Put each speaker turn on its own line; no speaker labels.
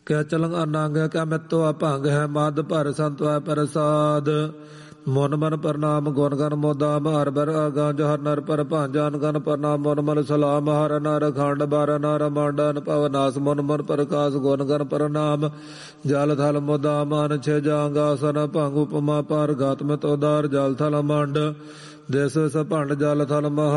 ਕੈ ਚਲੰਗ ਅਨੰਗ ਕੈ ਮਿਤੋ ਅਭੰਗ ਹੈ ਮਦ ਭਰ ਸੰਤਵੈ ਪ੍ਰਸਾਦ ਮਨ ਮਨ ਪ੍ਰਣਾਮ ਗੁਣ ਗਨ ਮੋਦਾਮ ਹਰ ਬਰ ਅਗਾਂਜ ਹਰ ਨਰ ਪਰ ਭਾਂਜਾਨ ਗਨ ਪ੍ਰਣਾਮ ਮਨ ਮਨ ਸਲਾਮ ਹਰ ਨਰ ਖੰਡ ਬਾਰ ਨਰ ਮੰਡਨ ਪਵਨਾਸ ਮਨ ਮਨ ਪ੍ਰਕਾਸ਼ ਗੁਣ ਗਨ ਪ੍ਰਣਾਮ ਜਲ ਥਲ ਮੋਦਾਮ ਅਨ ਛੇ ਜਾਂਗ ਆਸਨ ਭੰਗ ਉਪਮਾ ਪਰ ਗਾਤਮਿਤ ਉਦਾਰ ਜਲ ਥਲ ਮੰਡ ਦੇਸ ਸਭੰਡ ਜਲ ਥਲ ਮਹਾ